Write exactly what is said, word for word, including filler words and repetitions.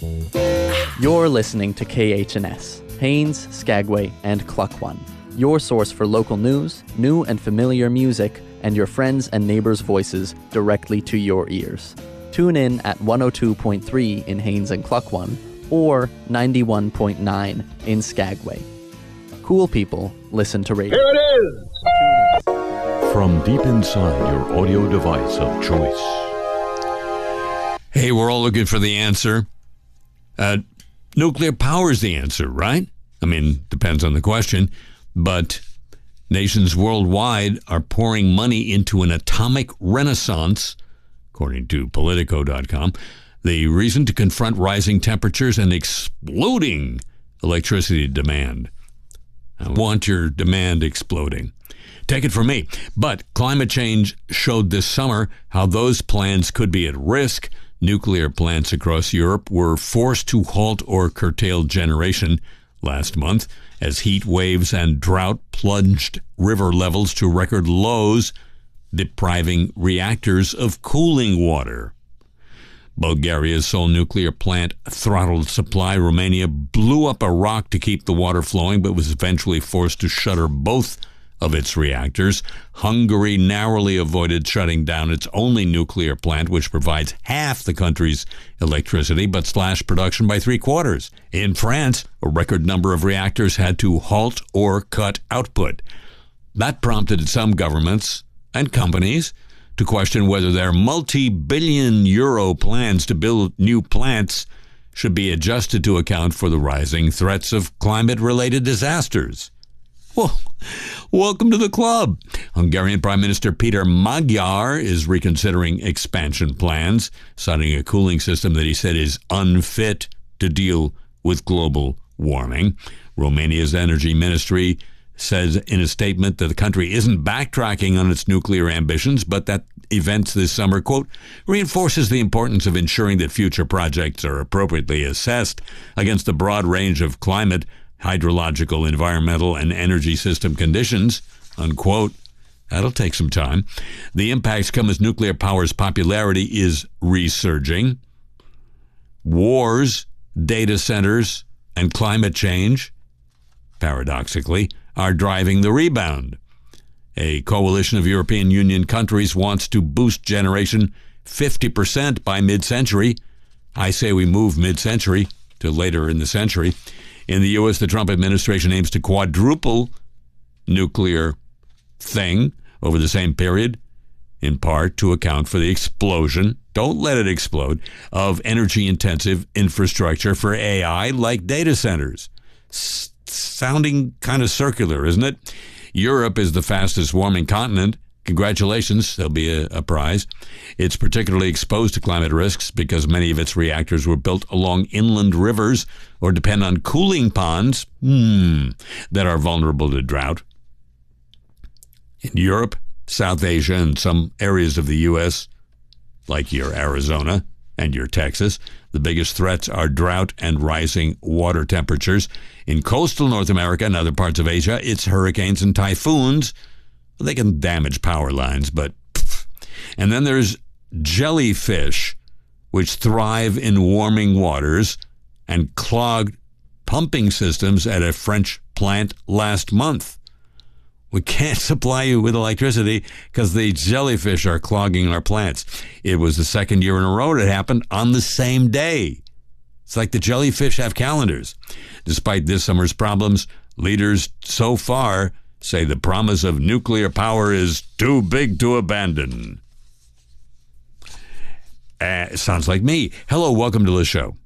You're listening to K H N S, Haines, Skagway, and Cluck-One, your source for local news, new and familiar music, and your friends' and neighbors' voices directly to your ears. Tune in at one oh two point three in Haines and Cluck-One or ninety-one point nine in Skagway. Cool people listen to radio. Here it is! From deep inside your audio device of choice. Hey, we're all looking for the answer. Uh, nuclear power is the answer, right? I mean, depends on the question. But nations worldwide are pouring money into an atomic renaissance, according to Politico dot com. The reason to confront rising temperatures and exploding electricity demand. I want your demand exploding. Take it from me. But climate change showed this summer how those plans could be at risk. Nuclear plants across Europe were forced to halt or curtail generation last month as heat waves and drought plunged river levels to record lows, depriving reactors of cooling water. Bulgaria's sole nuclear plant throttled supply. Romania blew up a rock to keep the water flowing, but was eventually forced to shutter both of its reactors. Hungary narrowly avoided shutting down its only nuclear plant, which provides half the country's electricity, but slashed production by three quarters. In France, a record number of reactors had to halt or cut output. That prompted some governments and companies to question whether their multi-billion euro plans to build new plants should be adjusted to account for the rising threats of climate-related disasters. Well, welcome to the club. Hungarian Prime Minister Peter Magyar is reconsidering expansion plans, citing a cooling system that he said is unfit to deal with global warming. Romania's energy ministry says in a statement that the country isn't backtracking on its nuclear ambitions, but that events this summer, quote, reinforces the importance of ensuring that future projects are appropriately assessed against a broad range of climate, hydrological, environmental, and energy system conditions, unquote. That'll take some time. The impacts come as nuclear power's popularity is resurging. Wars, data centers, and climate change, paradoxically, are driving the rebound. A coalition of European Union countries wants to boost generation fifty percent by mid-century. I say we move mid-century to later in the century. In the U S, the Trump administration aims to quadruple nuclear thing over the same period, in part to account for the explosion, don't let it explode, of energy-intensive infrastructure for A I like data centers. S- sounding kind of circular, isn't it? Europe is the fastest warming continent. Congratulations, there'll be a, a prize. It's particularly exposed to climate risks because many of its reactors were built along inland rivers or depend on cooling ponds hmm, that are vulnerable to drought. In Europe, South Asia, and some areas of the U S, like your Arizona and your Texas, the biggest threats are drought and rising water temperatures. In coastal North America and other parts of Asia, it's hurricanes and typhoons. They can damage power lines, but pff. And then there's jellyfish, which thrive in warming waters, and clogged pumping systems at a French plant last month. We can't supply you with electricity because the jellyfish are clogging our plants. It was the second year in a row it happened on the same day. It's like the jellyfish have calendars. Despite this summer's problems, leaders so far say the promise of nuclear power is too big to abandon. Uh, sounds like me. Hello, welcome to the show.